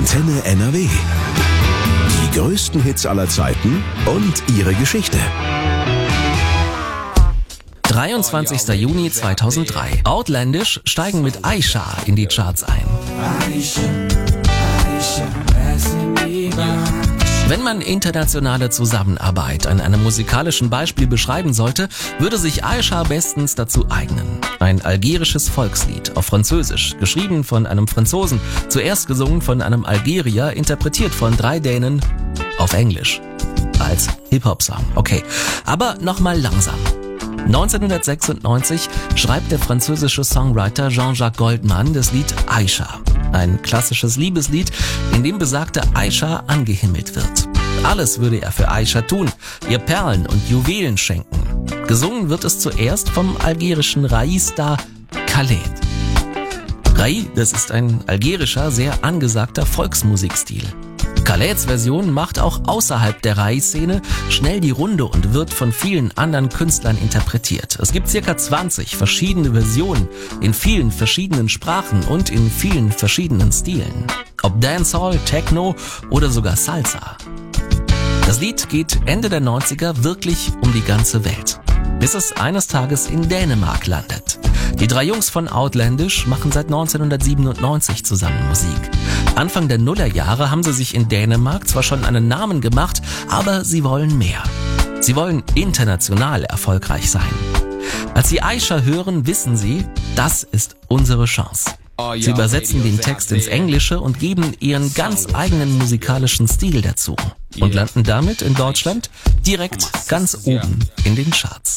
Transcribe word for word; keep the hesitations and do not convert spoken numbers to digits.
Antenne N R W. Die größten Hits aller Zeiten und ihre Geschichte. dreiundzwanzigster Juni zweitausenddrei. Outlandish steigen mit Aisha in die Charts ein. Wenn man internationale Zusammenarbeit an einem musikalischen Beispiel beschreiben sollte, würde sich Aisha bestens dazu eignen. Ein algerisches Volkslied auf Französisch, geschrieben von einem Franzosen, zuerst gesungen von einem Algerier, interpretiert von drei Dänen auf Englisch. Als Hip-Hop-Song, okay. Aber nochmal langsam. neunzehnhundertsechsundneunzig schreibt der französische Songwriter Jean-Jacques Goldman das Lied Aisha. Ein klassisches Liebeslied, in dem besagte Aisha angehimmelt wird. Alles würde er für Aisha tun, ihr Perlen und Juwelen schenken. Gesungen wird es zuerst vom algerischen Rai-Star Khaled. Rai, das ist ein algerischer, sehr angesagter Volksmusikstil. Khaleds Version macht auch außerhalb der Rai-Szene schnell die Runde und wird von vielen anderen Künstlern interpretiert. Es gibt circa zwanzig verschiedene Versionen in vielen verschiedenen Sprachen und in vielen verschiedenen Stilen. Ob Dancehall, Techno oder sogar Salsa. Das Lied geht Ende der neunziger wirklich um die ganze Welt, bis es eines Tages in Dänemark landet. Die drei Jungs von Outlandish machen seit neunzehnhundertsiebenundneunzig zusammen Musik. Anfang der Nullerjahre haben sie sich in Dänemark zwar schon einen Namen gemacht, aber sie wollen mehr. Sie wollen international erfolgreich sein. Als sie Aisha hören, wissen sie, das ist unsere Chance. Sie übersetzen den Text ins Englische und geben ihren ganz eigenen musikalischen Stil dazu und landen damit in Deutschland direkt ganz oben in den Charts.